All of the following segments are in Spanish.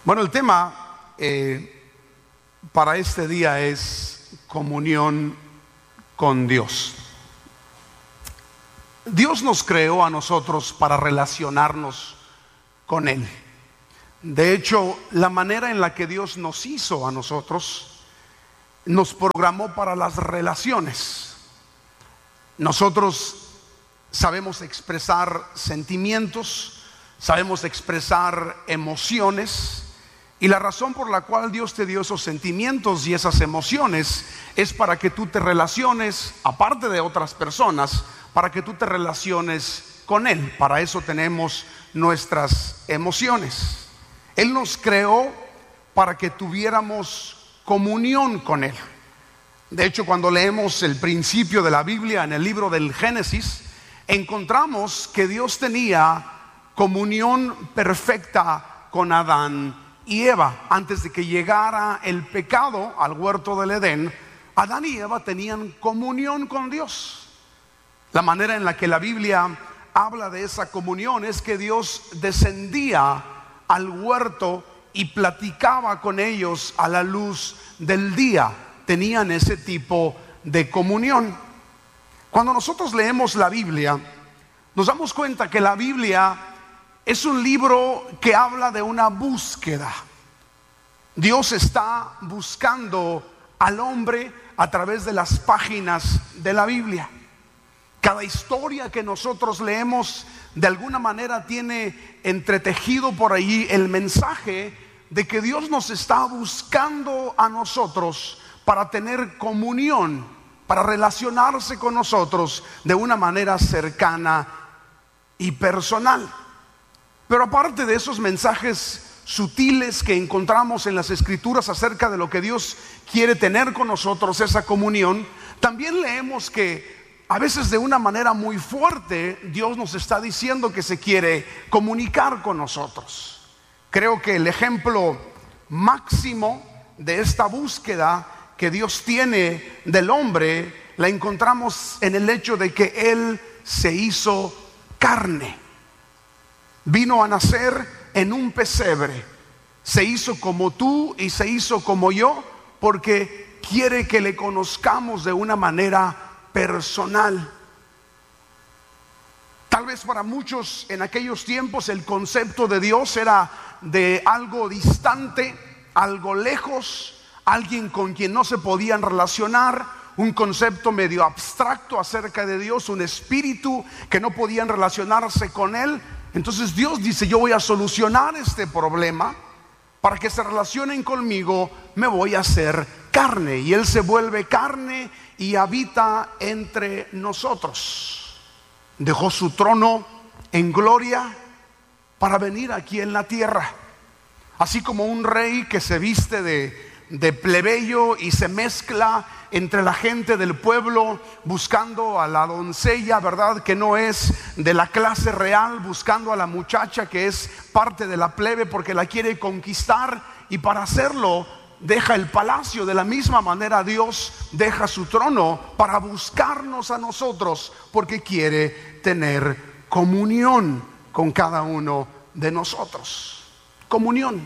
Bueno, el tema para este día es comunión con Dios. Dios nos creó a nosotros para relacionarnos con Él. De hecho, la manera en la que Dios nos hizo a nosotros, nos programó para las relaciones. Nosotros sabemos expresar sentimientos, sabemos expresar emociones, y la razón por la cual Dios te dio esos sentimientos y esas emociones es para que tú te relaciones, aparte de otras personas, para que tú te relaciones con Él. Para eso tenemos nuestras emociones. Él nos creó para que tuviéramos comunión con Él. De hecho, cuando leemos el principio de la Biblia en el libro del Génesis, encontramos que Dios tenía comunión perfecta con Adán y Eva. Antes de que llegara el pecado al huerto del Edén, Adán y Eva tenían comunión con Dios. La manera en la que la Biblia habla de esa comunión es que Dios descendía al huerto y platicaba con ellos a la luz del día. Tenían ese tipo de comunión. Cuando nosotros leemos la Biblia, nos damos cuenta que la Biblia es un libro que habla de una búsqueda. Dios está buscando al hombre a través de las páginas de la Biblia. Cada historia que nosotros leemos de alguna manera tiene entretejido por ahí el mensaje de que Dios nos está buscando a nosotros para tener comunión, para relacionarse con nosotros de una manera cercana y personal. Pero aparte de esos mensajes sutiles que encontramos en las Escrituras acerca de lo que Dios quiere tener con nosotros, esa comunión, también leemos que a veces de una manera muy fuerte Dios nos está diciendo que se quiere comunicar con nosotros. Creo que el ejemplo máximo de esta búsqueda que Dios tiene del hombre la encontramos en el hecho de que Él se hizo carne. Vino a nacer en un pesebre, se hizo como tú y se hizo como yo, porque quiere que le conozcamos de una manera personal. Tal vez para muchos en aquellos tiempos el concepto de Dios era de algo distante, algo lejos, alguien con quien no se podían relacionar, un concepto medio abstracto acerca de Dios, un espíritu que no podían relacionarse con Él. Entonces Dios dice: yo voy a solucionar este problema. Para que se relacionen conmigo, me voy a hacer carne. Y Él se vuelve carne y habita entre nosotros. Dejó su trono en gloria para venir aquí en la tierra. Así como un rey que se viste de plebeyo y se mezcla entre la gente del pueblo buscando a la doncella, ¿verdad?, que no es de la clase real, buscando a la muchacha que es parte de la plebe porque la quiere conquistar, y para hacerlo deja el palacio. De la misma manera Dios deja su trono para buscarnos a nosotros, porque quiere tener comunión con cada uno de nosotros. Comunión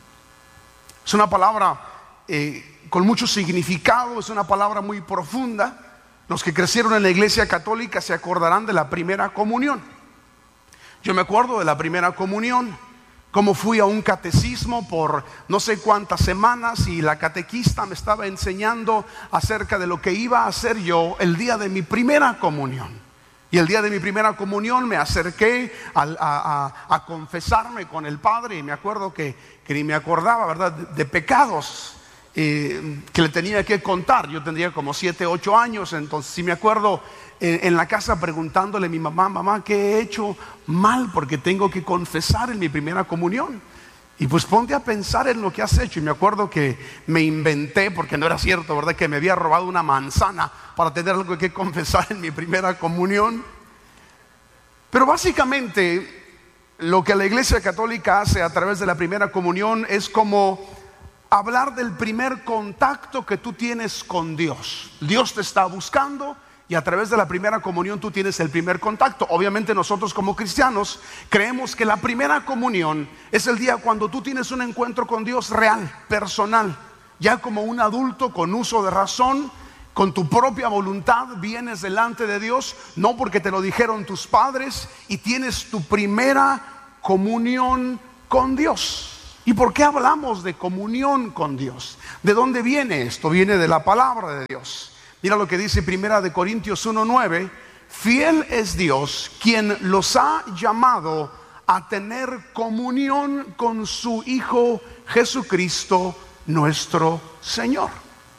es una palabra con mucho significado, es una palabra muy profunda. Los que crecieron en la iglesia católica se acordarán de la primera comunión. Yo me acuerdo de la primera comunión, como fui a un catecismo por no sé cuántas semanas y la catequista me estaba enseñando acerca de lo que iba a hacer yo el día de mi primera comunión. Y el día de mi primera comunión me acerqué a confesarme con el Padre, y me acuerdo que ni me acordaba, ¿verdad?, de pecados que le tenía que contar. Yo tendría como 7, 8 años, entonces sí me acuerdo en la casa preguntándole a mi mamá: mamá, ¿qué he hecho mal? Porque tengo que confesar en mi primera comunión. Y pues ponte a pensar en lo que has hecho. Y me acuerdo que me inventé, porque no era cierto, ¿verdad?, que me había robado una manzana para tener algo que confesar en mi primera comunión. Pero básicamente lo que la iglesia católica hace a través de la primera comunión es como hablar del primer contacto que tú tienes con Dios. Dios te está buscando y a través de la primera comunión tú tienes el primer contacto. Obviamente nosotros como cristianos creemos que la primera comunión es el día cuando tú tienes un encuentro con Dios real, personal, ya como un adulto con uso de razón, con tu propia voluntad vienes delante de Dios, no porque te lo dijeron tus padres, y tienes tu primera comunión con Dios. ¿Y por qué hablamos de comunión con Dios? ¿De dónde viene esto? Viene de la palabra de Dios. Mira lo que dice Primera de Corintios 1:9: fiel es Dios quien los ha llamado a tener comunión con su Hijo Jesucristo nuestro Señor.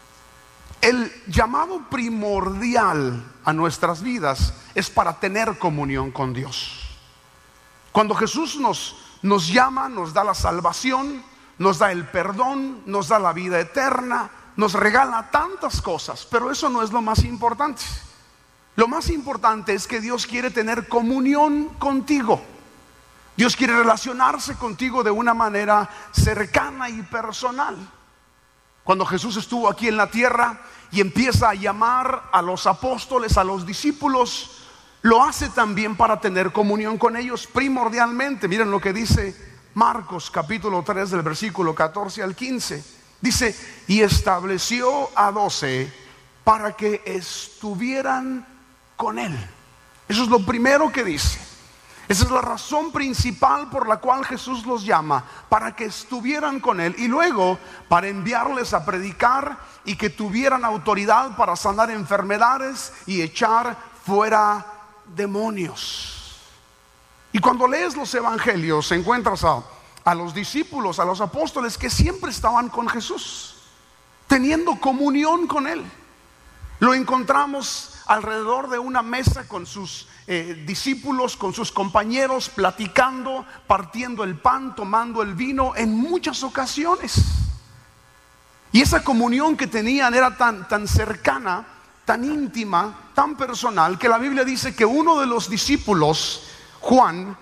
El llamado primordial a nuestras vidas es para tener comunión con Dios. Cuando Jesús nos llama, nos da la salvación, nos da el perdón, nos da la vida eterna, nos regala tantas cosas, pero eso no es lo más importante. Lo más importante es que Dios quiere tener comunión contigo. Dios quiere relacionarse contigo de una manera cercana y personal. Cuando Jesús estuvo aquí en la tierra y empieza a llamar a los apóstoles, a los discípulos, lo hace también para tener comunión con ellos primordialmente. Miren lo que dice Marcos capítulo 3 del versículo 14 al 15. Dice: y estableció a 12 para que estuvieran con él. Eso es lo primero que dice. Esa es la razón principal por la cual Jesús los llama, para que estuvieran con él, y luego para enviarles a predicar y que tuvieran autoridad para sanar enfermedades y echar fuera demonios. Y cuando lees los evangelios encuentras a los discípulos, a los apóstoles que siempre estaban con Jesús, teniendo comunión con él. Lo encontramos alrededor de una mesa con sus discípulos, con sus compañeros, platicando, partiendo el pan, tomando el vino en muchas ocasiones. Y esa comunión que tenían era tan cercana, tan íntima, tan personal, que la Biblia dice que uno de los discípulos, Juan,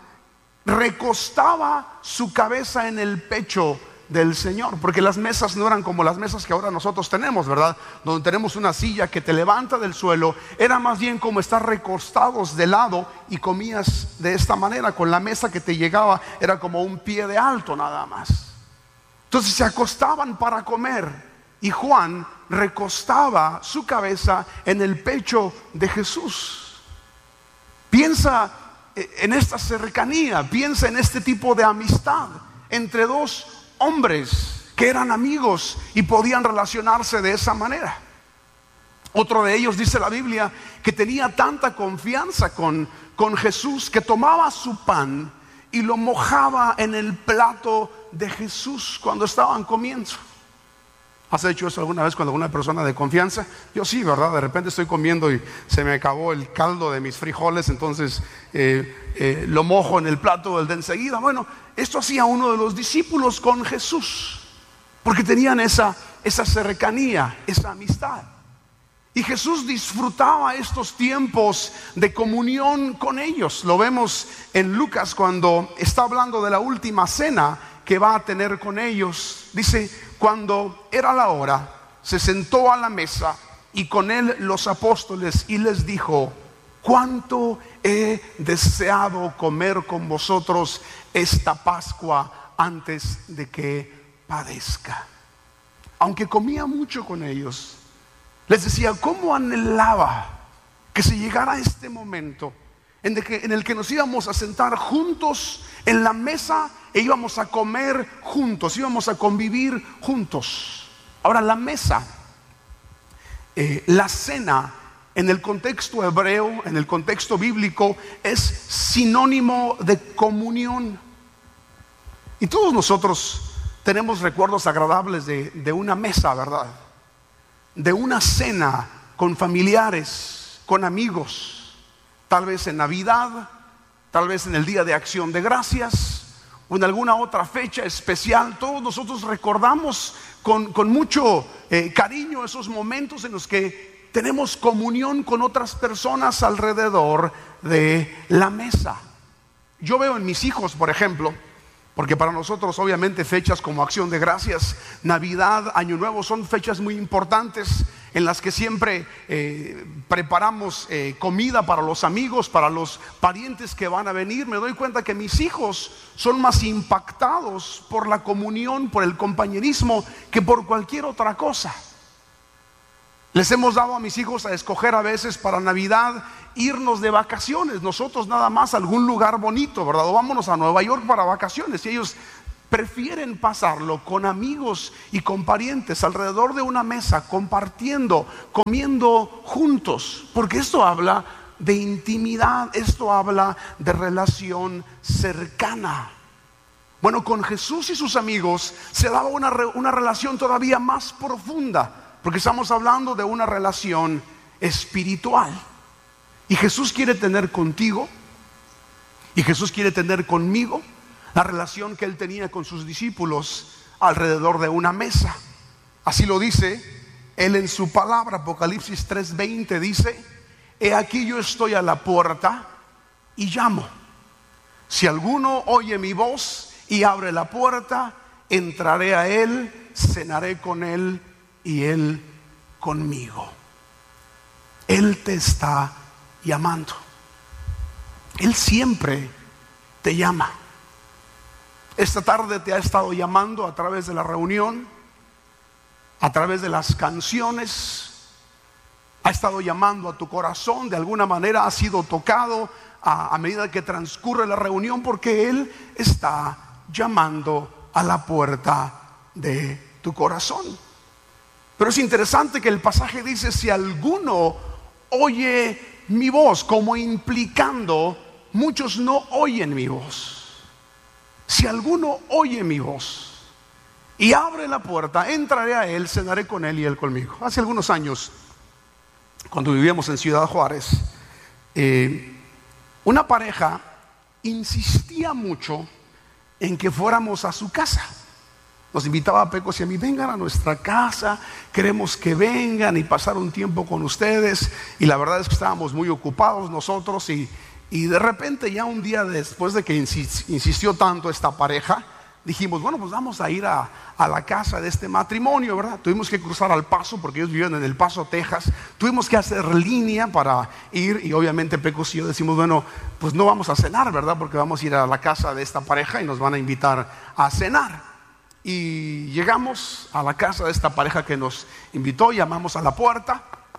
recostaba su cabeza en el pecho del Señor, porque las mesas no eran como las mesas que ahora nosotros tenemos, ¿verdad? Donde tenemos una silla que te levanta del suelo. Era más bien como estar recostados de lado y comías de esta manera. Con la mesa que te llegaba era como un pie de alto nada más. Entonces se acostaban para comer y Juan recostaba su cabeza en el pecho de Jesús. Piensa en esta cercanía, piensa en este tipo de amistad entre dos hombres que eran amigos y podían relacionarse de esa manera. Otro de ellos, dice la Biblia, que tenía tanta confianza con Jesús que tomaba su pan y lo mojaba en el plato de Jesús cuando estaban comiendo. ¿Has hecho eso alguna vez con alguna persona de confianza? Yo sí, ¿verdad? De repente estoy comiendo y se me acabó el caldo de mis frijoles, entonces lo mojo en el plato del de enseguida. Bueno, esto hacía uno de los discípulos con Jesús, porque tenían esa cercanía, esa amistad. Y Jesús disfrutaba estos tiempos de comunión con ellos. Lo vemos en Lucas cuando está hablando de la última cena que va a tener con ellos. Dice: cuando era la hora, se sentó a la mesa y con él los apóstoles y les dijo: cuánto he deseado comer con vosotros esta Pascua antes de que padezca. Aunque comía mucho con ellos, les decía cómo anhelaba que se llegara este momento en el que nos íbamos a sentar juntos en la mesa e íbamos a comer juntos, íbamos a convivir juntos. Ahora, la mesa, la cena, en el contexto hebreo, en el contexto bíblico, es sinónimo de comunión. Y todos nosotros tenemos recuerdos agradables de una mesa, ¿verdad? De una cena con familiares, con amigos. Tal vez en Navidad, tal vez en el Día de Acción de Gracias, o en alguna otra fecha especial. Todos nosotros recordamos con mucho cariño esos momentos en los que tenemos comunión con otras personas alrededor de la mesa. Yo veo en mis hijos, por ejemplo, porque para nosotros obviamente fechas como Acción de Gracias, Navidad, Año Nuevo son fechas muy importantes en las que siempre preparamos comida para los amigos, para los parientes que van a venir, me doy cuenta que mis hijos son más impactados por la comunión, por el compañerismo, que por cualquier otra cosa. Les hemos dado a mis hijos a escoger a veces para Navidad irnos de vacaciones, nosotros nada más a algún lugar bonito, ¿verdad? O vámonos a Nueva York para vacaciones, y ellos prefieren pasarlo con amigos y con parientes alrededor de una mesa, compartiendo, comiendo juntos, porque esto habla de intimidad, esto habla de relación cercana. Bueno, con Jesús y sus amigos se daba una relación todavía más profunda, porque estamos hablando de una relación espiritual. Y Jesús quiere tener contigo, y Jesús quiere tener conmigo la relación que Él tenía con sus discípulos alrededor de una mesa. Así lo dice Él en su palabra. Apocalipsis 3:20 dice: he aquí yo estoy a la puerta y llamo. Si alguno oye mi voz y abre la puerta, entraré a Él, cenaré con Él y Él conmigo. Él te está llamando. Él siempre te llama. Esta tarde te ha estado llamando a través de la reunión, a través de las canciones. Ha estado llamando a tu corazón, de alguna manera ha sido tocado a medida que transcurre la reunión, porque Él está llamando a la puerta de tu corazón. Pero es interesante que el pasaje dice: si alguno oye mi voz, como implicando muchos no oyen mi voz. Si alguno oye mi voz y abre la puerta, entraré a Él, cenaré con Él y Él conmigo. Hace algunos años, cuando vivíamos en Ciudad Juárez, una pareja insistía mucho en que fuéramos a su casa. Nos invitaba a Pecos y a mí: vengan a nuestra casa, queremos que vengan y pasar un tiempo con ustedes. Y la verdad es que estábamos muy ocupados nosotros, y de repente, ya un día después de que insistió tanto esta pareja, dijimos: bueno, pues vamos a ir a la casa de este matrimonio, ¿verdad? Tuvimos que cruzar al Paso, porque ellos vivían en El Paso, Texas. Tuvimos que hacer línea para ir, y obviamente Pecos y yo decimos: bueno, pues no vamos a cenar, ¿verdad? Porque vamos a ir a la casa de esta pareja y nos van a invitar a cenar. Y llegamos a la casa de esta pareja que nos invitó, llamamos a la puerta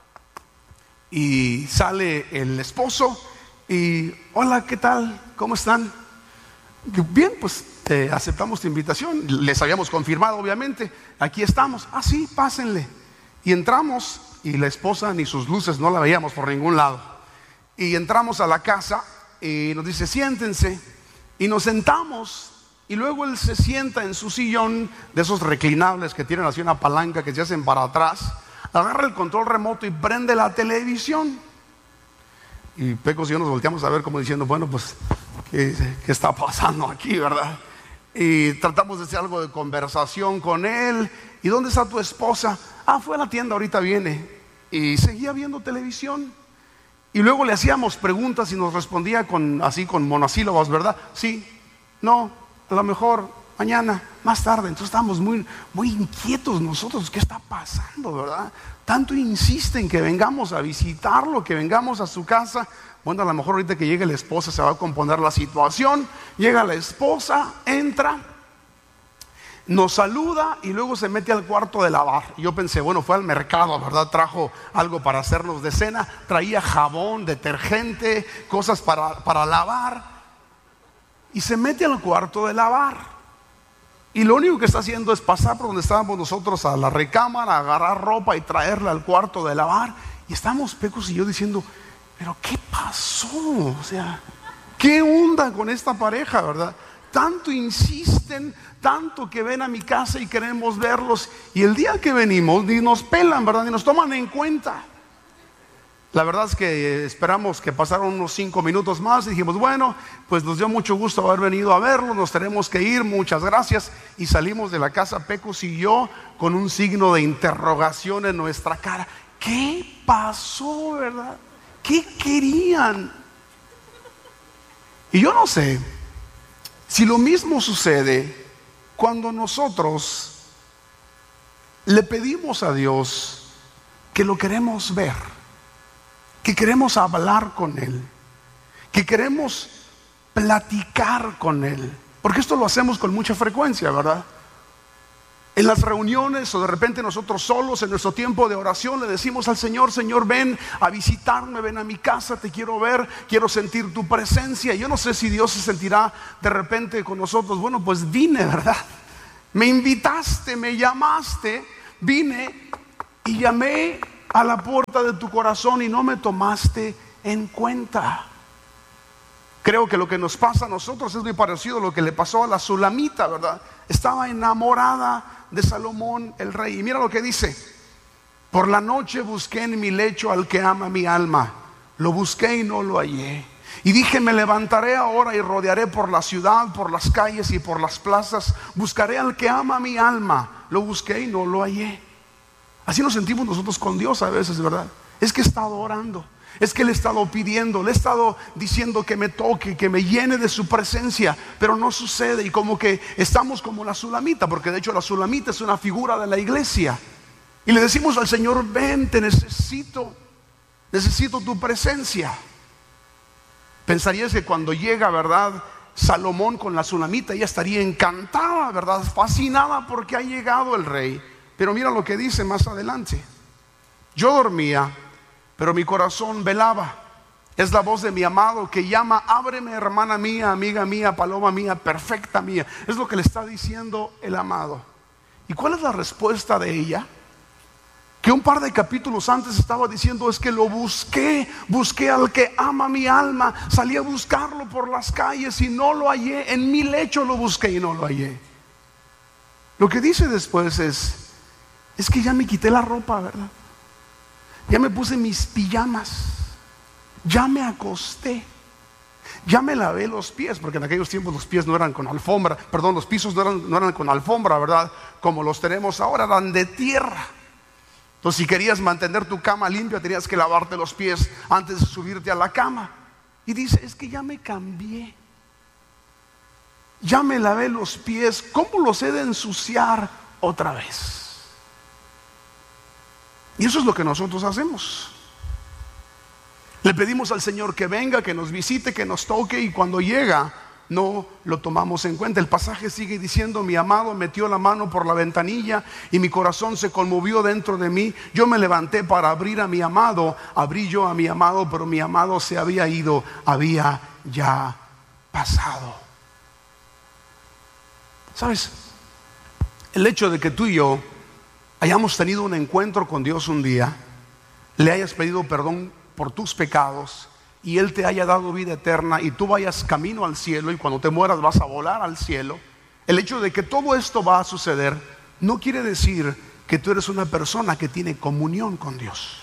y sale el esposo y: hola, ¿qué tal? ¿Cómo están? Bien, pues aceptamos tu invitación. Les habíamos confirmado, obviamente. Aquí estamos. Ah, sí, pásenle. Y entramos, y la esposa ni sus luces no la veíamos por ningún lado. Y entramos a la casa y nos dice: siéntense. Y nos sentamos. Y luego él se sienta en su sillón, de esos reclinables que tienen así una palanca que se hacen para atrás, agarra el control remoto y prende la televisión. Y Pecos y yo nos volteamos a ver como diciendo: bueno, pues ¿qué está pasando aquí, verdad? Y tratamos de hacer algo de conversación con él. ¿Y dónde está tu esposa? Ah, fue a la tienda, ahorita viene. Y seguía viendo televisión. Y luego le hacíamos preguntas y nos respondía así con monosílabos, ¿verdad? Sí, no, a lo mejor mañana, más tarde. Entonces estábamos muy, muy inquietos nosotros. ¿Qué está pasando, verdad? Tanto insisten que vengamos a visitarlo, que vengamos a su casa. Bueno, a lo mejor ahorita que llegue la esposa se va a componer la situación. Llega la esposa, entra, nos saluda y luego se mete al cuarto de lavar. Y yo pensé: bueno, fue al mercado, ¿verdad? Trajo algo para hacernos de cena. Traía jabón, detergente, cosas para lavar. Y se mete al cuarto de lavar. Y lo único que está haciendo es pasar por donde estábamos nosotros a la recámara, agarrar ropa y traerla al cuarto de lavar. Y estamos Pecos y yo diciendo: ¿pero qué pasó? O sea, ¿qué onda con esta pareja, verdad? Tanto insisten, tanto que ven a mi casa y queremos verlos. Y el día que venimos ni nos pelan, ¿verdad? Ni nos toman en cuenta. La verdad es que esperamos que pasaron unos 5 minutos más y dijimos: bueno, pues nos dio mucho gusto haber venido a verlo, nos tenemos que ir, muchas gracias. Y salimos de la casa Pecos y yo con un signo de interrogación en nuestra cara. ¿Qué pasó, verdad? ¿Qué querían? Y yo no sé si lo mismo sucede cuando nosotros le pedimos a Dios que lo queremos ver, que queremos hablar con Él, que queremos platicar con Él. Porque esto lo hacemos con mucha frecuencia, ¿verdad? En las reuniones o de repente nosotros solos en nuestro tiempo de oración le decimos al Señor: Señor, ven a visitarme, ven a mi casa, te quiero ver, quiero sentir tu presencia. Yo no sé si Dios se sentirá de repente con nosotros. Bueno, pues vine, ¿verdad? Me invitaste, me llamaste, vine y llamé a la puerta de tu corazón y no me tomaste en cuenta. Creo que lo que nos pasa a nosotros es muy parecido a lo que le pasó a la Sulamita, ¿verdad? Estaba enamorada de Salomón el rey. Y mira lo que dice: por la noche busqué en mi lecho al que ama mi alma, lo busqué y no lo hallé. Y dije: me levantaré ahora y rodearé por la ciudad, por las calles y por las plazas, buscaré al que ama mi alma, lo busqué y no lo hallé. Así nos sentimos nosotros con Dios a veces, ¿verdad? Es que he estado orando, es que le he estado pidiendo, le he estado diciendo que me toque, que me llene de su presencia, pero no sucede. Y como que estamos como la Sulamita, porque de hecho la Sulamita es una figura de la iglesia. Y le decimos al Señor: ven, te necesito tu presencia. Pensarías que cuando llega, ¿verdad?, Salomón con la Sulamita, ella estaría encantada, ¿verdad?, fascinada porque ha llegado el rey. Pero mira lo que dice más adelante: yo dormía, pero mi corazón velaba. Es la voz de mi amado que llama: ábreme, hermana mía, amiga mía, paloma mía, perfecta mía. Es lo que le está diciendo el amado. ¿Y cuál es la respuesta de ella? Que un par de capítulos antes estaba diciendo: es que lo busqué al que ama mi alma. Salí a buscarlo por las calles y no lo hallé. En mi lecho lo busqué y no lo hallé. Lo que dice después es que ya me quité la ropa, ¿verdad? Ya me puse mis pijamas, ya me acosté, ya me lavé los pies, porque en aquellos tiempos los pies no eran con alfombra, perdón, los pisos no eran con alfombra, ¿verdad?, como los tenemos ahora, eran de tierra. Entonces, si querías mantener tu cama limpia, tenías que lavarte los pies antes de subirte a la cama. Y dice: es que ya me cambié, ya me lavé los pies, ¿cómo los he de ensuciar otra vez? Y eso es lo que nosotros hacemos. Le pedimos al Señor que venga, que nos visite, que nos toque, y cuando llega no lo tomamos en cuenta. El pasaje sigue diciendo: mi amado metió la mano por la ventanilla y mi corazón se conmovió dentro de mí. Yo me levanté para abrir a mi amado, abrí yo a mi amado, pero mi amado se había ido, había ya pasado. ¿Sabes? El hecho de que tú y yo hayamos tenido un encuentro con Dios un día, le hayas pedido perdón por tus pecados y Él te haya dado vida eterna y tú vayas camino al cielo, y cuando te mueras vas a volar al cielo, el hecho de que todo esto va a suceder no quiere decir que tú eres una persona que tiene comunión con Dios.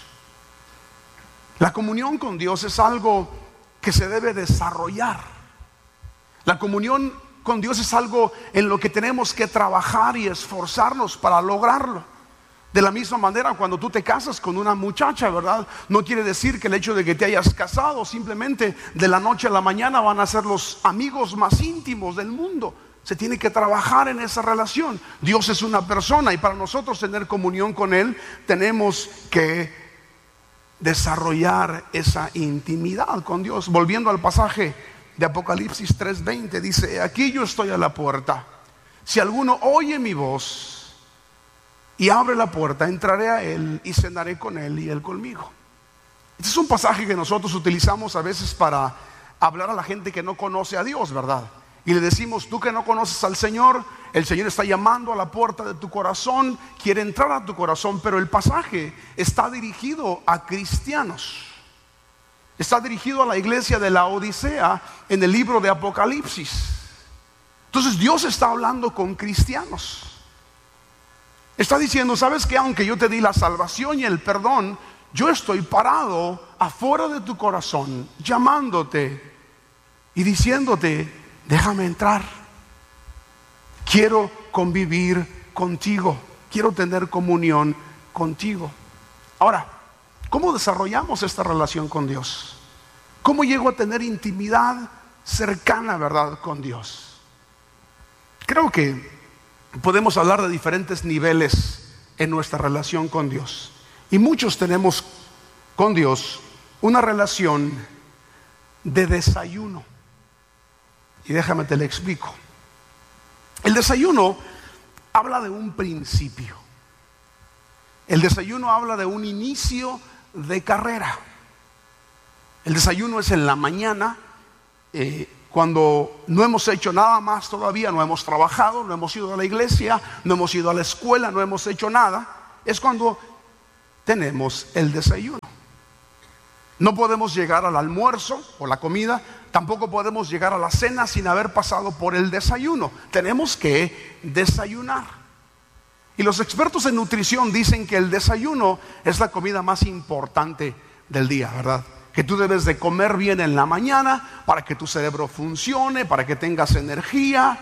La comunión con Dios es algo que se debe desarrollar. La comunión con Dios es algo en lo que tenemos que trabajar y esforzarnos para lograrlo. De la misma manera, cuando tú te casas con una muchacha, ¿verdad?, no quiere decir que el hecho de que te hayas casado simplemente de la noche a la mañana van a ser los amigos más íntimos del mundo. Se tiene que trabajar en esa relación. Dios es una persona y para nosotros tener comunión con Él tenemos que desarrollar esa intimidad con Dios. Volviendo al pasaje de Apocalipsis 3:20, dice: aquí yo estoy a la puerta. Si alguno oye mi voz y abre la puerta, entraré a él y cenaré con él y él conmigo. Este es un pasaje que nosotros utilizamos a veces para hablar a la gente que no conoce a Dios, ¿verdad? Y le decimos: tú que no conoces al Señor, el Señor está llamando a la puerta de tu corazón, quiere entrar a tu corazón. Pero el pasaje está dirigido a cristianos, está dirigido a la iglesia de la Odisea en el libro de Apocalipsis. Entonces Dios está hablando con cristianos. Está diciendo: sabes que aunque yo te di la salvación y el perdón, yo estoy parado afuera de tu corazón, llamándote y diciéndote: déjame entrar, quiero convivir contigo, quiero tener comunión contigo. Ahora, ¿cómo desarrollamos esta relación con Dios? ¿Cómo llego a tener intimidad cercana, verdad, con Dios? Creo que podemos hablar de diferentes niveles en nuestra relación con Dios. Y muchos tenemos con Dios una relación de desayuno. Y déjame te lo explico. El desayuno habla de un principio. El desayuno habla de un inicio de carrera. El desayuno es en la mañana, cuando no hemos hecho nada más todavía, no hemos trabajado, no hemos ido a la iglesia, no hemos ido a la escuela, no hemos hecho nada. Es cuando tenemos el desayuno. No podemos llegar al almuerzo o la comida, tampoco podemos llegar a la cena sin haber pasado por el desayuno. Tenemos que desayunar. Y los expertos en nutrición dicen que el desayuno es la comida más importante del día, ¿verdad? Que tú debes de comer bien en la mañana para que tu cerebro funcione, para que tengas energía.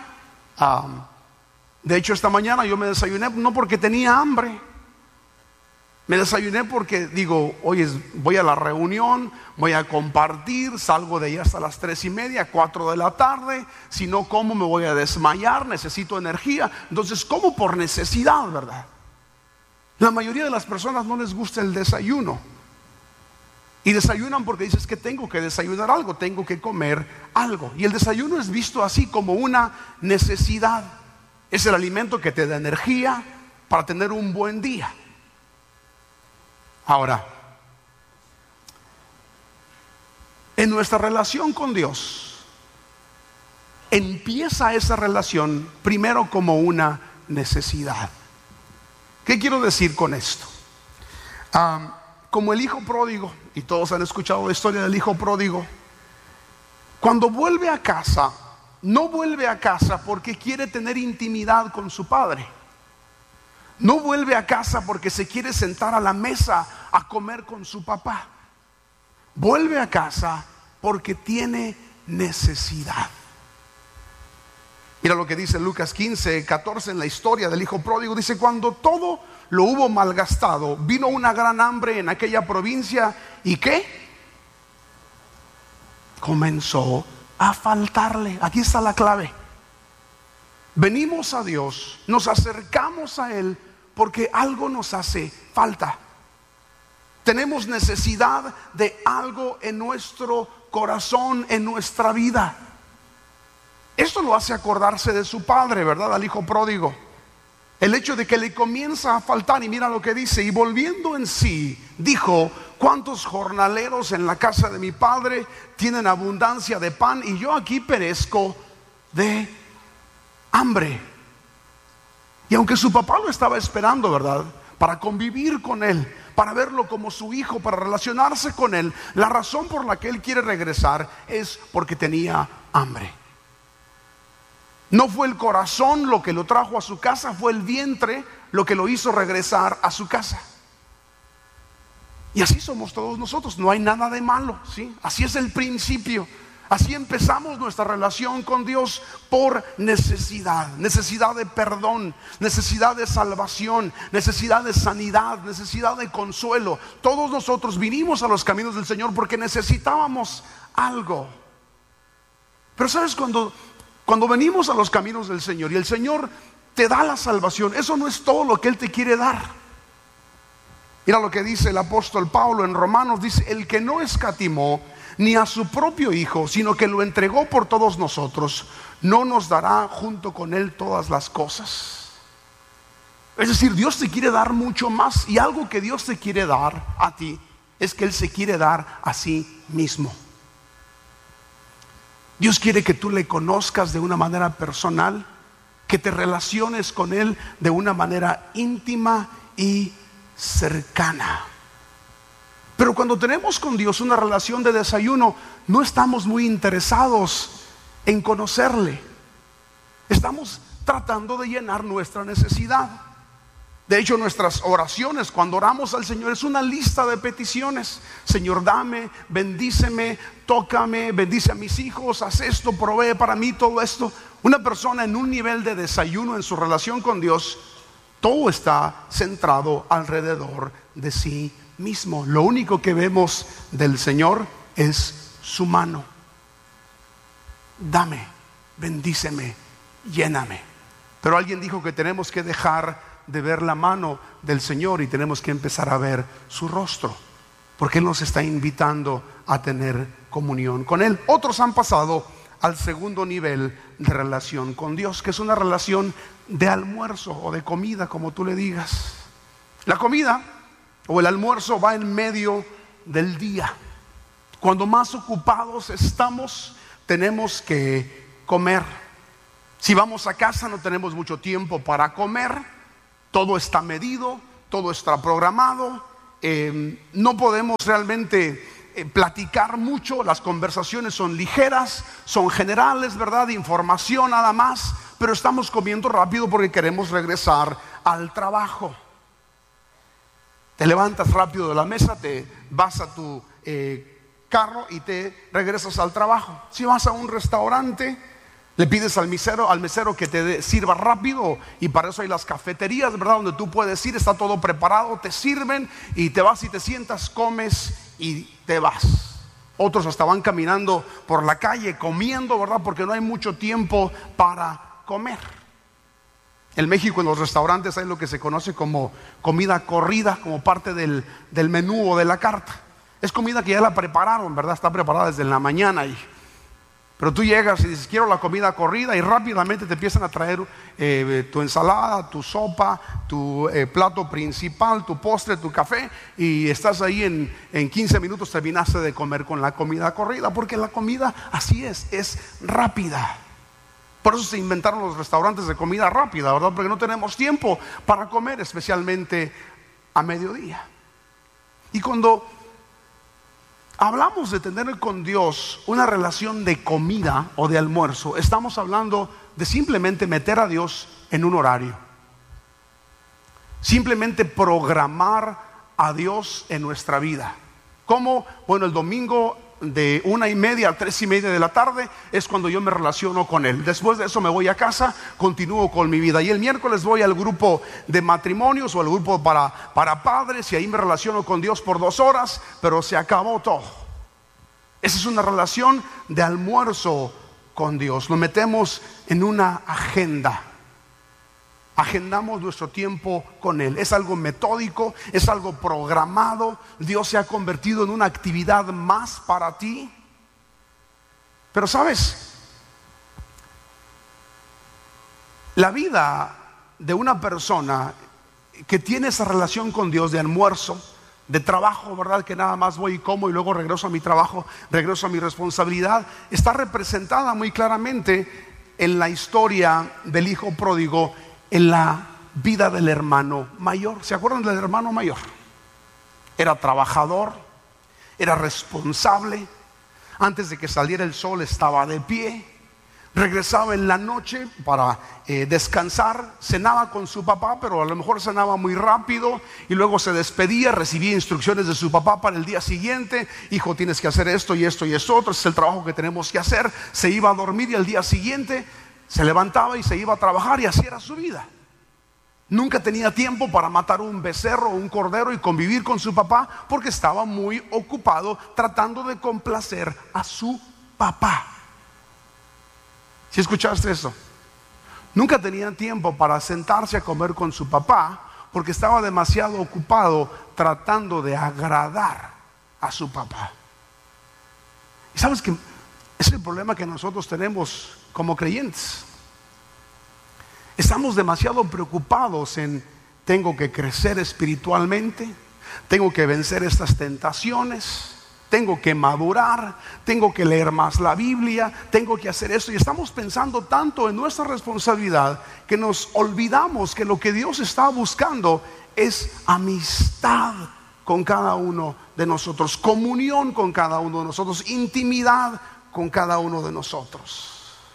De hecho, esta mañana yo me desayuné no porque tenía hambre. Me desayuné porque digo, oye, voy a la reunión, voy a compartir, salgo de ahí hasta las 3:30, 4 de la tarde. Si no como me voy a desmayar, necesito energía. Entonces como por necesidad, ¿verdad? La mayoría de las personas no les gusta el desayuno. Y desayunan porque dices que tengo que desayunar algo, tengo que comer algo. Y el desayuno es visto así como una necesidad. Es el alimento que te da energía para tener un buen día. Ahora, en nuestra relación con Dios, empieza esa relación primero como una necesidad. ¿Qué quiero decir con esto? Como el hijo pródigo, y todos han escuchado la historia del hijo pródigo, cuando vuelve a casa, no vuelve a casa porque quiere tener intimidad con su padre. No vuelve a casa porque se quiere sentar a la mesa a comer con su papá. Vuelve a casa porque tiene necesidad. Mira lo que dice Lucas 15:14 en la historia del hijo pródigo. Dice: cuando todo lo hubo malgastado, vino una gran hambre en aquella provincia. ¿Y qué? Comenzó a faltarle. Aquí está la clave. Venimos a Dios, nos acercamos a Él porque algo nos hace falta. Tenemos necesidad de algo en nuestro corazón, en nuestra vida. Esto lo hace acordarse de su padre, ¿verdad? Al hijo pródigo. El hecho de que le comienza a faltar, y mira lo que dice: y volviendo en sí, dijo: ¿cuántos jornaleros en la casa de mi padre tienen abundancia de pan y yo aquí perezco de hambre? Y aunque su papá lo estaba esperando, ¿verdad?, para convivir con él, para verlo como su hijo, para relacionarse con él, la razón por la que él quiere regresar es porque tenía hambre. No fue el corazón lo que lo trajo a su casa, fue el vientre lo que lo hizo regresar a su casa. Y así somos todos nosotros, no hay nada de malo, ¿sí? Así es el principio. Así empezamos nuestra relación con Dios, por necesidad. Necesidad de perdón, necesidad de salvación, necesidad de sanidad, necesidad de consuelo. Todos nosotros vinimos a los caminos del Señor porque necesitábamos algo. Pero ¿sabes? Cuando venimos a los caminos del Señor y el Señor te da la salvación, eso no es todo lo que Él te quiere dar. Mira lo que dice el apóstol Pablo en Romanos. Dice: el que no escatimó ni a su propio hijo, sino que lo entregó por todos nosotros, ¿no nos dará junto con él todas las cosas? Es decir, Dios te quiere dar mucho más. Y algo que Dios te quiere dar a ti es que Él se quiere dar a sí mismo. Dios quiere que tú le conozcas de una manera personal, que te relaciones con Él de una manera íntima y cercana. Pero cuando tenemos con Dios una relación de desayuno, no estamos muy interesados en conocerle. Estamos tratando de llenar nuestra necesidad. De hecho, nuestras oraciones cuando oramos al Señor es una lista de peticiones. Señor, dame, bendíceme, tócame, bendice a mis hijos, haz esto, provee para mí todo esto. Una persona en un nivel de desayuno en su relación con Dios, todo está centrado alrededor de sí mismo. Lo único que vemos del Señor es su mano. Dame, bendíceme, lléname. Pero alguien dijo que tenemos que dejar de ver la mano del Señor y tenemos que empezar a ver su rostro, porque Él nos está invitando a tener comunión con Él. Otros han pasado al segundo nivel de relación con Dios, que es una relación de almuerzo o de comida, como tú le digas. La comida o el almuerzo va en medio del día. Cuando más ocupados estamos, tenemos que comer. Si vamos a casa no tenemos mucho tiempo para comer. Todo está medido, todo está programado. No podemos realmente platicar mucho. Las conversaciones son ligeras, son generales, ¿verdad? De información nada más. Pero estamos comiendo rápido porque queremos regresar al trabajo. Te levantas rápido de la mesa, te vas a tu carro y te regresas al trabajo. Si vas a un restaurante, le pides al mesero que te sirva rápido, y para eso hay las cafeterías, ¿verdad? Donde tú puedes ir, está todo preparado, te sirven y te vas y te sientas, comes y te vas. Otros hasta van caminando por la calle comiendo, ¿verdad? Porque no hay mucho tiempo para comer. En México, en los restaurantes hay lo que se conoce como comida corrida, como parte del menú o de la carta. Es comida que ya la prepararon, ¿verdad? Está preparada desde la mañana. Pero tú llegas y dices, quiero la comida corrida, y rápidamente te empiezan a traer tu ensalada, tu sopa, tu plato principal, tu postre, tu café, y estás ahí en 15 minutos terminaste de comer con la comida corrida, porque la comida así es rápida. Por eso se inventaron los restaurantes de comida rápida, ¿verdad? Porque no tenemos tiempo para comer, especialmente a mediodía. Y cuando hablamos de tener con Dios una relación de comida o de almuerzo, estamos hablando de simplemente meter a Dios en un horario. Simplemente programar a Dios en nuestra vida. Como, bueno, el domingo de 1:30 a 3:30 de la tarde es cuando yo me relaciono con Él. Después de eso me voy a casa, continúo con mi vida. Y el miércoles voy al grupo de matrimonios o al grupo para padres, y ahí me relaciono con Dios por 2 horas, pero se acabó todo. Esa es una relación de almuerzo con Dios. Lo metemos en una agenda. Agendamos nuestro tiempo con Él. Es algo metódico, es algo programado. Dios se ha convertido en una actividad más para ti. Pero sabes, la vida de una persona que tiene esa relación con Dios de almuerzo, de trabajo, ¿verdad? Que nada más voy y como y luego regreso a mi trabajo, regreso a mi responsabilidad, está representada muy claramente en la historia del hijo pródigo, en la vida del hermano mayor. ¿Se acuerdan del hermano mayor? Era trabajador, era responsable. Antes de que saliera el sol estaba de pie. Regresaba en la noche para descansar. Cenaba con su papá, pero a lo mejor cenaba muy rápido, y luego se despedía, recibía instrucciones de su papá para el día siguiente. Hijo, tienes que hacer esto y esto y esto otro, es el trabajo que tenemos que hacer. Se iba a dormir y al día siguiente se levantaba y se iba a trabajar, y así era su vida. Nunca tenía tiempo para matar un becerro o un cordero y convivir con su papá, porque estaba muy ocupado tratando de complacer a su papá. ¿Sí escuchaste eso? Nunca tenía tiempo para sentarse a comer con su papá, porque estaba demasiado ocupado tratando de agradar a su papá. Y sabes que es el problema que nosotros tenemos como creyentes. Estamos demasiado preocupados en: tengo que crecer espiritualmente, tengo que vencer estas tentaciones, tengo que madurar, tengo que leer más la Biblia, tengo que hacer esto. Y estamos pensando tanto en nuestra responsabilidad que nos olvidamos que lo que Dios está buscando es amistad con cada uno de nosotros, comunión con cada uno de nosotros, intimidad con cada uno de nosotros.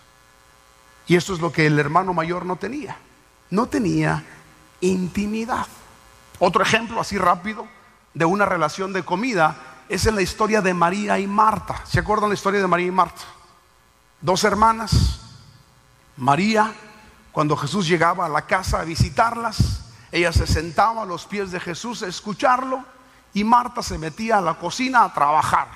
Y esto es lo que el hermano mayor no tenía. No tenía intimidad. Otro ejemplo así rápido de una relación de comida es en la historia de María y Marta. ¿Se acuerdan la historia de María y Marta? 2 hermanas. María, cuando Jesús llegaba a la casa a visitarlas, ella se sentaba a los pies de Jesús a escucharlo, y Marta se metía a la cocina a trabajar.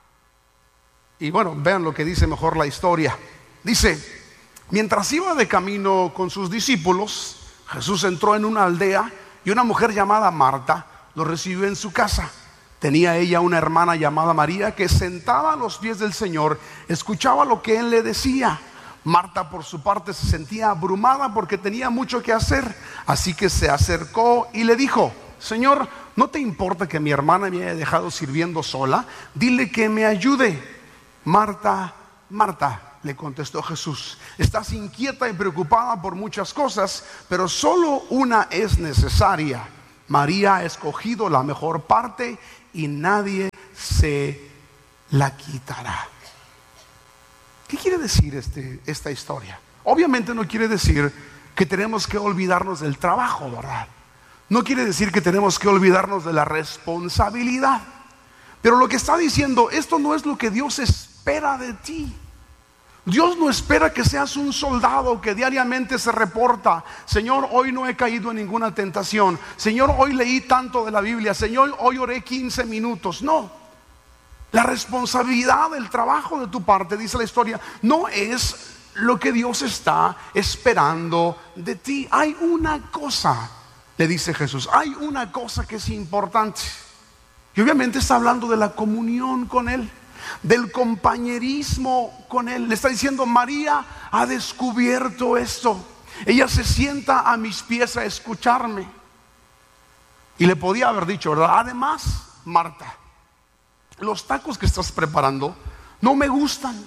Y bueno, vean lo que dice mejor la historia. Dice: mientras iba de camino con sus discípulos, Jesús entró en una aldea y una mujer llamada Marta lo recibió en su casa. Tenía ella una hermana llamada María que, sentada a los pies del Señor, escuchaba lo que Él le decía. Marta, por su parte, se sentía abrumada porque tenía mucho que hacer. Así que se acercó y le dijo: Señor, ¿no te importa que mi hermana me haya dejado sirviendo sola? Dile que me ayude. Marta, Marta, le contestó Jesús, estás inquieta y preocupada por muchas cosas, pero solo una es necesaria. María ha escogido la mejor parte y nadie se la quitará. ¿Qué quiere decir esta historia? Obviamente no quiere decir que tenemos que olvidarnos del trabajo, ¿verdad? No quiere decir que tenemos que olvidarnos de la responsabilidad. Pero lo que está diciendo, esto no es lo que Dios espera de ti. Dios no espera que seas un soldado que diariamente se reporta: Señor, hoy no he caído en ninguna tentación. Señor, hoy leí tanto de la Biblia. Señor, hoy oré 15 minutos. No. La responsabilidad del trabajo de tu parte, dice la historia, no es lo que Dios está esperando de ti. Hay una cosa, le dice Jesús, hay una cosa que es importante. Y obviamente está hablando de la comunión con Él, del compañerismo con Él. Le está diciendo: María ha descubierto esto. Ella se sienta a mis pies a escucharme. Y le podía haber dicho, ¿verdad? Además, Marta, los tacos que estás preparando no me gustan,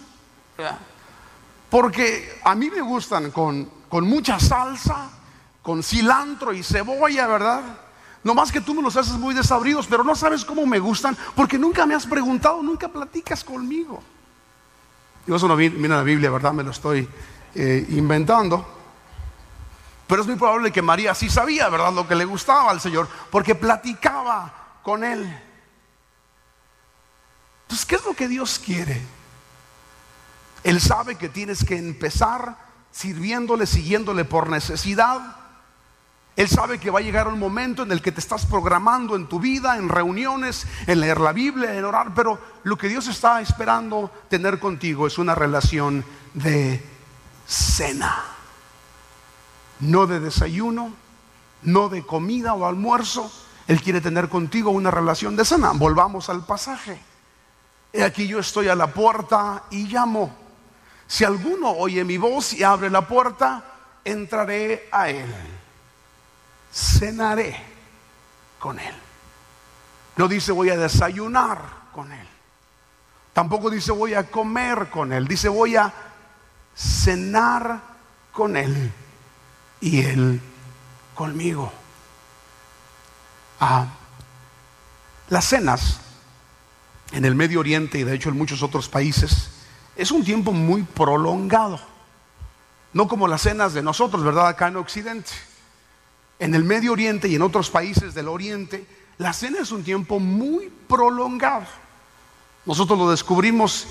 porque a mí me gustan con mucha salsa, con cilantro y cebolla, ¿verdad? No más que tú me los haces muy desabridos, pero no sabes cómo me gustan, porque nunca me has preguntado, nunca platicas conmigo. Y eso no viene en la Biblia, ¿verdad? Me lo estoy inventando. Pero es muy probable que María sí sabía, ¿verdad?, lo que le gustaba al Señor, porque platicaba con Él. Entonces, ¿qué es lo que Dios quiere? Él sabe que tienes que empezar sirviéndole, siguiéndole por necesidad. Él sabe que va a llegar un momento en el que te estás programando en tu vida, en reuniones, en leer la Biblia, en orar. Pero lo que Dios está esperando tener contigo es una relación de cena. No de desayuno, no de comida o almuerzo. Él quiere tener contigo una relación de cena. Volvamos al pasaje. He aquí, yo estoy a la puerta y llamo. Si alguno oye mi voz y abre la puerta, entraré a él, cenaré con él. No dice voy a desayunar con él. Tampoco dice voy a comer con él. Dice voy a cenar con él y él conmigo. Las cenas en el Medio Oriente, y de hecho en muchos otros países, es un tiempo muy prolongado. No como las cenas de nosotros, ¿verdad?, acá en Occidente. En el Medio Oriente y en otros países del Oriente, la cena es un tiempo muy prolongado. Nosotros lo descubrimos,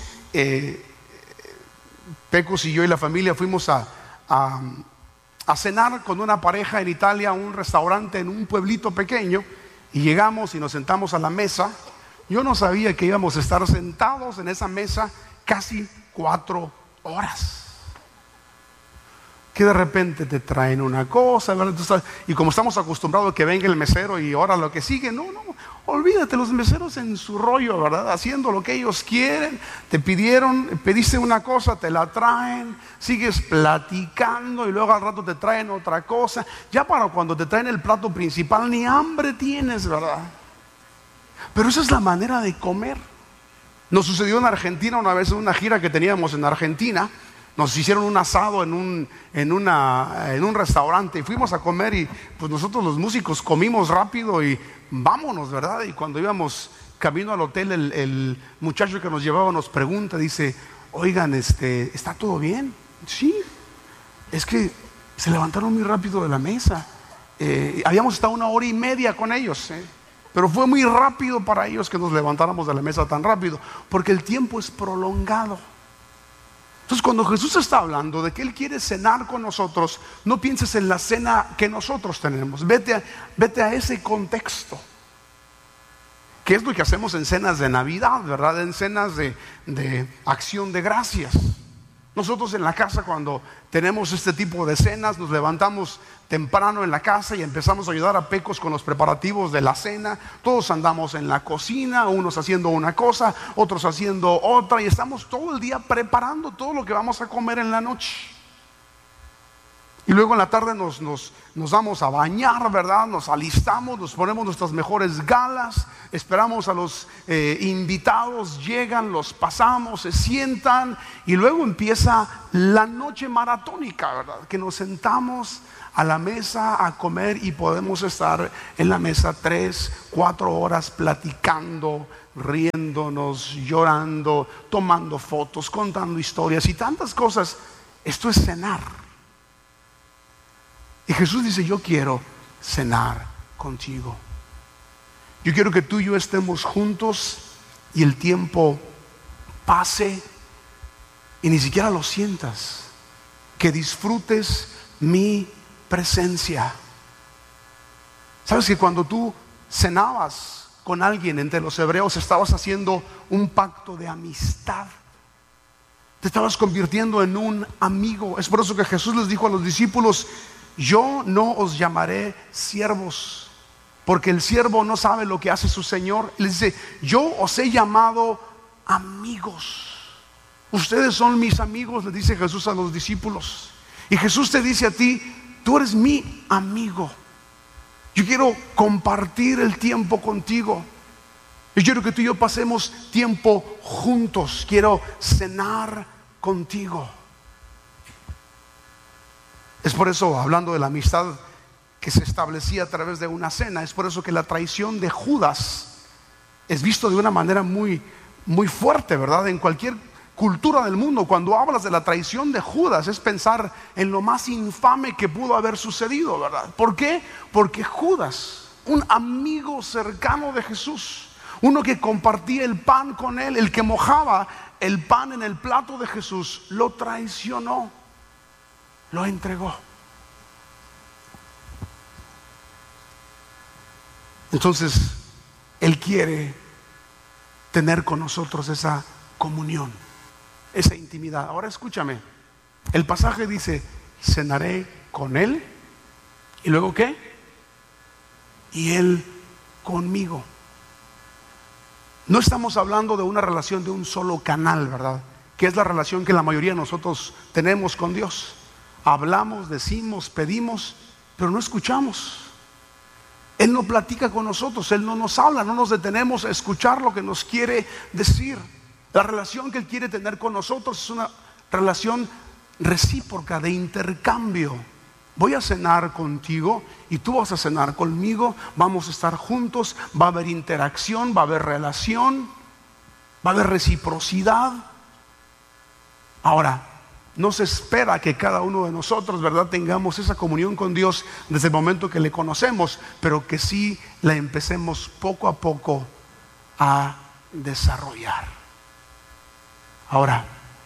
Pecos y yo y la familia fuimos a cenar con una pareja en Italia a un restaurante en un pueblito pequeño, y llegamos y nos sentamos a la mesa. Yo no sabía que íbamos a estar sentados en esa mesa casi 4 horas. Que de repente te traen una cosa, ¿verdad? Y como estamos acostumbrados a que venga el mesero y ahora lo que sigue, no, olvídate, los meseros en su rollo, ¿verdad?, haciendo lo que ellos quieren. Te pediste una cosa, te la traen, sigues platicando y luego al rato te traen otra cosa. Ya para cuando te traen el plato principal ni hambre tienes, ¿verdad? Pero esa es la manera de comer. Nos sucedió en Argentina una vez, en una gira que teníamos en Argentina. Nos hicieron un asado en un restaurante y fuimos a comer, y pues nosotros los músicos comimos rápido y vámonos, ¿verdad? Y cuando íbamos camino al hotel, el muchacho que nos llevaba nos pregunta, dice: oigan, ¿está todo bien? Sí, es que se levantaron muy rápido de la mesa. Habíamos estado 1 hora y media con ellos, pero fue muy rápido para ellos que nos levantáramos de la mesa tan rápido, porque el tiempo es prolongado. Entonces, cuando Jesús está hablando de que Él quiere cenar con nosotros, no pienses en la cena que nosotros tenemos. Vete a ese contexto. ¿Qué es lo que hacemos en cenas de Navidad, verdad? En cenas de acción de gracias. Nosotros en la casa, cuando tenemos este tipo de cenas, nos levantamos temprano en la casa y empezamos a ayudar a Pecos con los preparativos de la cena. Todos andamos en la cocina, unos haciendo una cosa, otros haciendo otra, y estamos todo el día preparando todo lo que vamos a comer en la noche. Y luego en la tarde nos vamos a bañar, ¿verdad? Nos alistamos, nos ponemos nuestras mejores galas, esperamos a los invitados, llegan, los pasamos, se sientan, y luego empieza la noche maratónica, ¿verdad? Que nos sentamos a la mesa a comer y podemos estar en la mesa 3, 4 horas platicando, riéndonos, llorando, tomando fotos, contando historias y tantas cosas. Esto es cenar. Y Jesús dice: yo quiero cenar contigo. Yo quiero que tú y yo estemos juntos y el tiempo pase y ni siquiera lo sientas. Que disfrutes mi presencia. ¿Sabes que cuando tú cenabas con alguien entre los hebreos, estabas haciendo un pacto de amistad? Te estabas convirtiendo en un amigo. Es por eso que Jesús les dijo a los discípulos: yo no os llamaré siervos, porque el siervo no sabe lo que hace su Señor. Les dice: yo os he llamado amigos. Ustedes son mis amigos, le dice Jesús a los discípulos. Y Jesús te dice a ti: tú eres mi amigo. Yo quiero compartir el tiempo contigo. Yo quiero que tú y yo pasemos tiempo juntos. Quiero cenar contigo. Es por eso, hablando de la amistad que se establecía a través de una cena, es por eso que la traición de Judas es visto de una manera muy, muy fuerte, ¿verdad? En cualquier cultura del mundo, cuando hablas de la traición de Judas, es pensar en lo más infame que pudo haber sucedido, ¿verdad? ¿Por qué? Porque Judas, un amigo cercano de Jesús, uno que compartía el pan con él, el que mojaba el pan en el plato de Jesús, lo traicionó. Lo entregó. Entonces Él quiere tener con nosotros esa comunión, esa intimidad. Ahora escúchame, el pasaje dice: cenaré con Él. ¿Y luego qué? Y Él conmigo. No estamos hablando de una relación de un solo canal, ¿verdad? Que es la relación que la mayoría de nosotros tenemos con Dios. Hablamos, decimos, pedimos, pero no escuchamos. Él no platica con nosotros, Él no nos habla, no nos detenemos a escuchar lo que nos quiere decir. La relación que Él quiere tener con nosotros es una relación recíproca, de intercambio. Voy a cenar contigo y tú vas a cenar conmigo, vamos a estar juntos, va a haber interacción, va a haber relación, va a haber reciprocidad. Ahora, no se espera que cada uno de nosotros, ¿verdad?, tengamos esa comunión con Dios desde el momento que le conocemos, pero que sí la empecemos poco a poco a desarrollar. Ahora,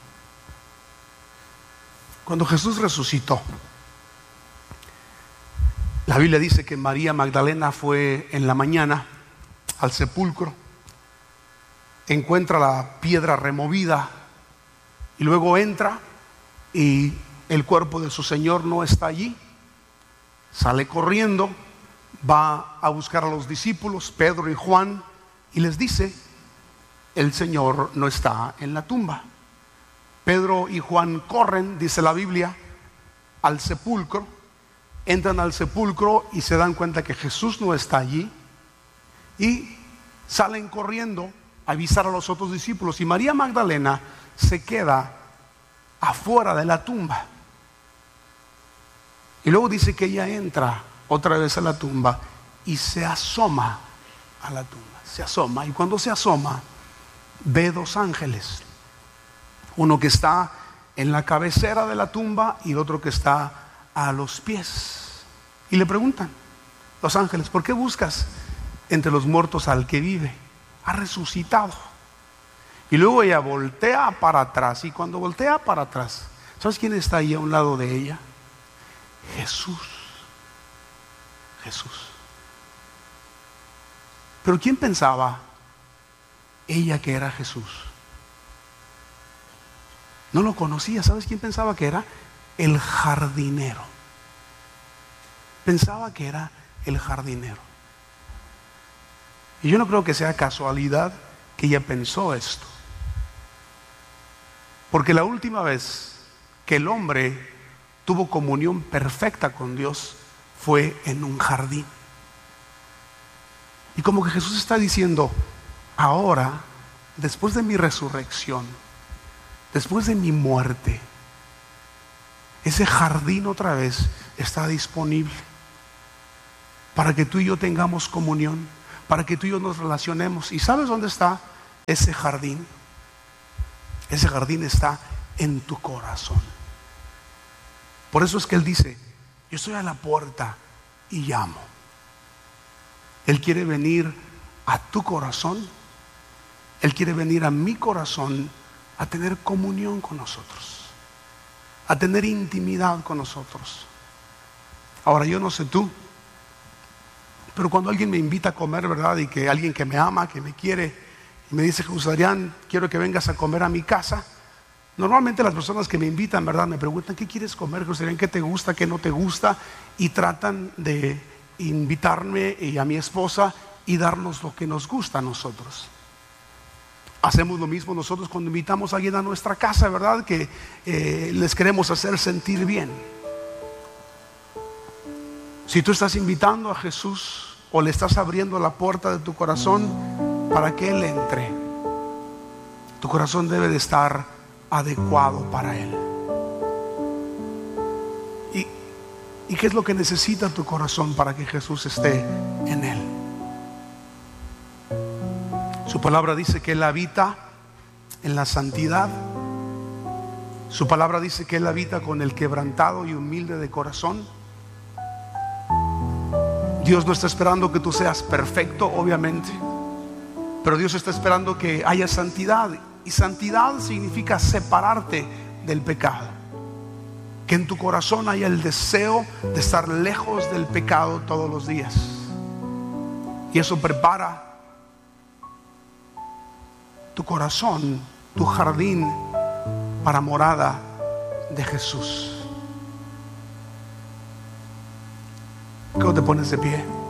cuando Jesús resucitó, la Biblia dice que María Magdalena fue en la mañana al sepulcro, encuentra la piedra removida y luego entra y el cuerpo de su Señor no está allí. Sale corriendo, va a buscar a los discípulos, Pedro y Juan, y les dice: el Señor no está en la tumba. Pedro y Juan corren, dice la Biblia, al sepulcro. Entran al sepulcro y se dan cuenta que Jesús no está allí, y salen corriendo a avisar a los otros discípulos. Y María Magdalena se queda afuera de la tumba. Y luego dice que ella entra otra vez a la tumba y se asoma a la tumba. Se asoma, y cuando se asoma ve 2 ángeles. Uno que está en la cabecera de la tumba y el otro que está a los pies. Y le preguntan los ángeles: ¿por qué buscas entre los muertos al que vive? Ha resucitado. Y luego ella voltea para atrás, y cuando voltea para atrás, ¿sabes quién está ahí a un lado de ella? Jesús. Jesús. Pero ¿quién pensaba ella que era Jesús? No lo conocía. ¿Sabes quién pensaba que era? El jardinero. Pensaba que era el jardinero. Y yo no creo que sea casualidad que ella pensó esto. Porque la última vez que el hombre tuvo comunión perfecta con Dios fue en un jardín. Y como que Jesús está diciendo, ahora, después de mi resurrección, después de mi muerte, ese jardín otra vez está disponible para que tú y yo tengamos comunión, para que tú y yo nos relacionemos. ¿Y sabes dónde está ese jardín? Ese jardín está en tu corazón. Por eso es que Él dice, yo estoy a la puerta y llamo. Él quiere venir a tu corazón. Él quiere venir a mi corazón a tener comunión con nosotros, a tener intimidad con nosotros. Ahora, yo no sé tú, pero cuando alguien me invita a comer, ¿verdad? Y que alguien que me ama, que me quiere, y me dice, Jesús Adrián, quiero que vengas a comer a mi casa. Normalmente las personas que me invitan, ¿verdad? Me preguntan, ¿qué quieres comer, Jesús Adrián? ¿Qué te gusta, qué no te gusta? Y tratan de invitarme y a mi esposa y darnos lo que nos gusta a nosotros. Hacemos lo mismo nosotros cuando invitamos a alguien a nuestra casa, ¿verdad? Que les queremos hacer sentir bien. Si tú estás invitando a Jesús o le estás abriendo la puerta de tu corazón para que Él entre, tu corazón debe de estar adecuado para Él. ¿Y qué es lo que necesita tu corazón para que Jesús esté en él? Su palabra dice que Él habita en la santidad. Su palabra dice que Él habita con el quebrantado y humilde de corazón. Dios no está esperando que tú seas perfecto, obviamente, pero Dios está esperando que haya santidad. Y santidad significa separarte del pecado. Que en tu corazón haya el deseo de estar lejos del pecado todos los días. Y eso prepara tu corazón, tu jardín, para morada de Jesús. ¿Cómo te pones de pie?